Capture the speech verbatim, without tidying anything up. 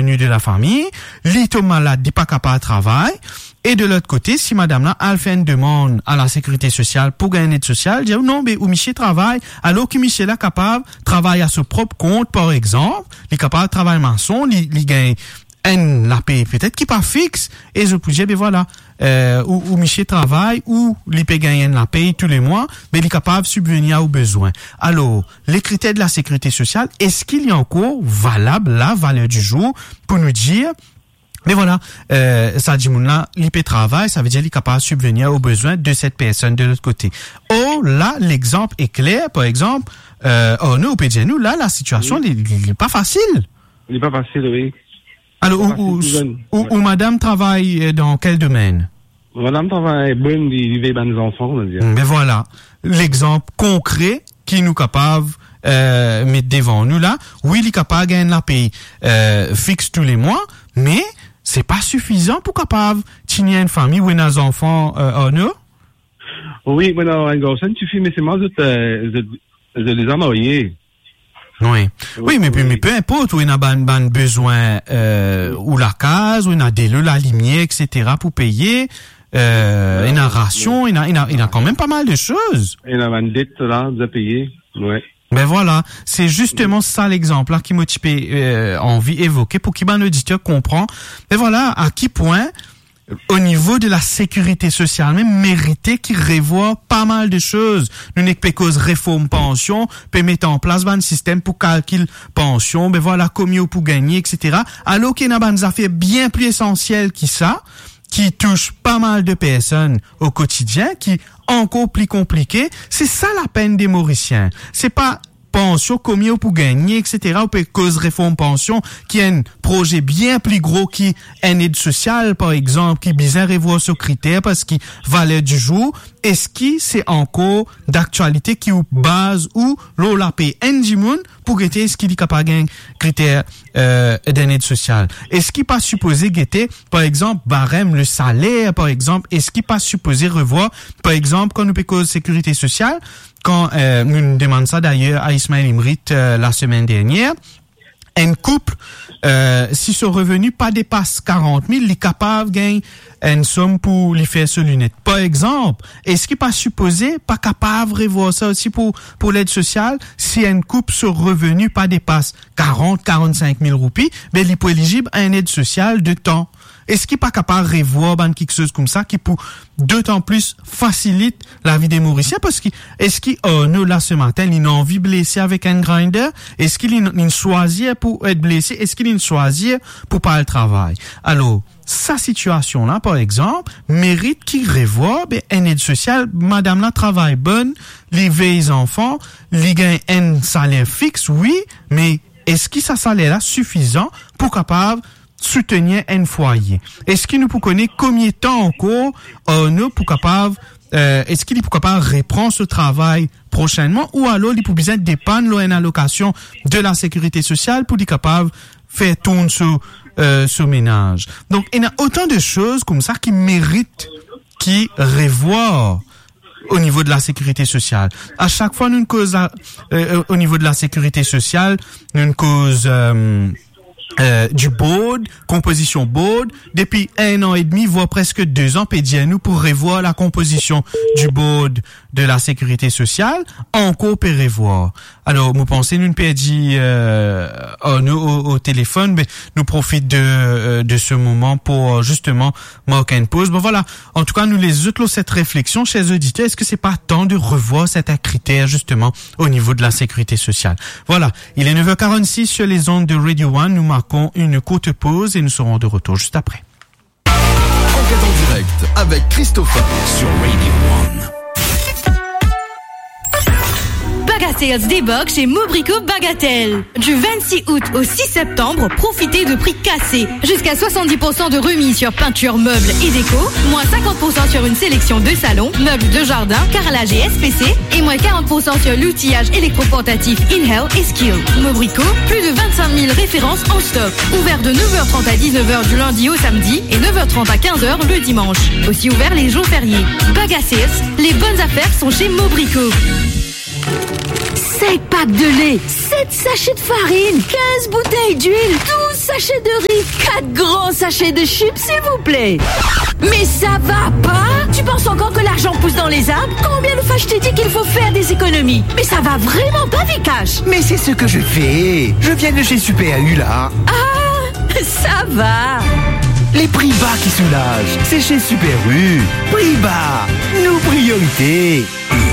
revenu de la famille, li tombe malade, dit pas capable de travail. Et de l'autre côté, si madame là, elle fait une demande à la sécurité sociale pour gagner une aide sociale, dit non, mais où Michel travaille, alors que Michel là capable de travailler à son propre compte, par exemple, il est capable de travailler maçon, il, il gagne un, la paye peut-être qui pas fixe, et je peux dire, ben voilà, euh, où, où Michel travaille, où il peut gagner la paye tous les mois, mais il est capable de subvenir aux besoins. Alors, les critères de la sécurité sociale, est-ce qu'il y a encore valable la valeur du jour pour nous dire, mais voilà, euh, ça dit mon là, l'I P travail, ça veut dire qu'il est capable de subvenir aux besoins de cette personne de l'autre côté. Oh, là, l'exemple est clair, par exemple, euh, oh, nous, au P D N, nous, là, la situation, oui. il n'est pas facile. Il n'est pas facile, oui. Alors, où, où, où, où madame travaille dans quel domaine? Madame travaille bonne, il veille les enfants, on va dire. Mais voilà, l'exemple concret qui nous capable euh, mettre devant nous là. Oui, il est capable de gagner la paye euh, fixe tous les mois, mais c'est pas suffisant pour capable tenir une famille ou des enfants euh, en eux. Oui, mais non, un garçon suffit, mais c'est moi je je je les ai mariés. Oui. Oui, mais, oui. mais peu importe, où il y a ban, ban besoin, euh, ou la case, où il y a des lieux, la lumière, et cetera pour payer, euh, il y a ration, il y a, il y a, il y a quand même pas mal de choses. Il y a une dette, là, de payer, ouais. Ben voilà, c'est justement ça l'exemple là qui m'a euh, envie évoquer pour qu'il ben l'auditeur comprend. Ben voilà, à qui point au niveau de la sécurité sociale même mérité qu'il revoie pas mal de choses. Nous n'est pas cause réforme pension, peut mettre en place un système pour calcul pension, ben voilà combien pour gagner, et cetera. Alors qu'il y a des affaires bien plus essentielles que ça, qui touchent pas mal de personnes au quotidien, qui encore plus compliqué. C'est ça la peine des Mauriciens. C'est pas pension, combien pour gagner, et cetera. Ou peut cause réforme pension, qui a un projet bien plus gros qui une aide sociale, par exemple, qui bizarre revoir ce critère parce qu'il valait du jour. Est-ce que c'est encore d'actualité qui ou base ou l'on la paye un dimoun pour guetter est-ce qu'il est capable de gagner critère euh, d'une aide sociale? Est-ce qu'il pas supposé guetter, par exemple, barème le salaire, par exemple? Est-ce qu'il pas supposé revoir, par exemple, quand nous peut cause sécurité sociale, quand euh, nous demandons ça d'ailleurs à Ismaël Imrit euh, la semaine dernière, un couple, euh, si son revenu pas dépasse quarante mille, il est capable de gagner une somme pour lui faire ses lunettes. Par exemple, est-ce qu'il n'est pas supposé, pas capable de revoir ça aussi pour, pour l'aide sociale? Si un couple, son revenu pas dépasse quarante, quarante-cinq mille roupies, ben, il est pas éligible à une aide sociale de temps. Est-ce qu'il n'est pas capable de revoir ben, quelque chose comme ça qui pour d'autant plus facilite la vie des Mauriciens? Parce que, est-ce qu'il, oh, nous, là, ce matin, il a envie de blesser avec un grinder? Est-ce qu'il a choisi pour être blessé? Est-ce qu'il a choisi pour pas le travail? Alors, sa situation-là, par exemple, mérite qu'il revoie, ben, une aide sociale, madame là travaille bonne, les vieilles enfants, les gagne un salaire fixe, oui, mais est-ce que ça salaire-là suffisant pour capable soutenir un foyer? Est-ce qu'il nous peut connaître combien de temps encore euh, nous pour capable euh, est-ce qu'il est pour capable reprendre ce travail prochainement ou alors il peut besoin dépendre de une allocation de la sécurité sociale pour être capable faire tourner ce euh, ce ménage. Donc il y a autant de choses comme ça qui méritent qui revoient au niveau de la sécurité sociale. À chaque fois nous une cause euh, au niveau de la sécurité sociale, nous une cause euh, Euh, du board, composition board, depuis un an et demi, voire presque deux ans, pédia nous pour revoir la composition du board de la sécurité sociale, encore pour revoir. Alors, nous pensons, nous pédi, euh, oh, nous, au, au téléphone, mais nous profite de, euh, de ce moment pour, justement, marquer une pause. Bon, voilà. En tout cas, nous les autres, cette réflexion chez les auditeurs, est-ce que c'est pas temps de revoir certains critères, justement, au niveau de la sécurité sociale? Voilà. Il est neuf heures quarante-six sur les ondes de Radio One. Nous marquons une courte pause et nous serons de retour juste après. Enquête en direct avec Christopher sur Radio One. Bagatelles débarque chez Mobrico Bagatelle. Du vingt-six août au six septembre, profitez de prix cassés. Jusqu'à soixante-dix pour cent de remise sur peinture, meubles et déco, moins cinquante pour cent sur une sélection de salons, meubles de jardin, carrelage et S P C, et moins quarante pour cent sur l'outillage électroportatif InHell et Skill. Mobrico, plus de vingt-cinq mille références en stock. Ouvert de neuf heures trente à dix-neuf heures du lundi au samedi et neuf heures trente à quinze heures le dimanche. Aussi ouvert les jours fériés. Bagatelles, les bonnes affaires sont chez Mobrico. cinq packs de lait, sept sachets de farine, quinze bouteilles d'huile, douze sachets de riz, quatre grands sachets de chips, s'il vous plaît. Mais ça va pas? Tu penses encore que l'argent pousse dans les arbres? Combien de fois je t'ai dit qu'il faut faire des économies? Mais ça va vraiment pas, Vikash. Mais c'est ce que je fais. Je viens de chez Super U là. Ah, ça va. Les prix bas qui soulagent, c'est chez Super U. Prix bas, nos priorités.